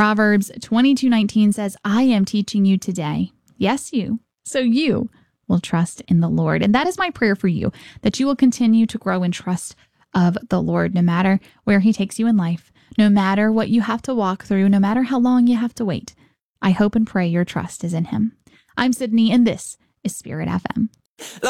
Proverbs 22:19 says, I am teaching you today. Yes, you. So you will trust in the Lord. And that is my prayer for you, that you will continue to grow in trust of the Lord, no matter where he takes you in life, no matter what you have to walk through, no matter how long you have to wait. I hope and pray your trust is in him. I'm Sydney, and this is Spirit FM.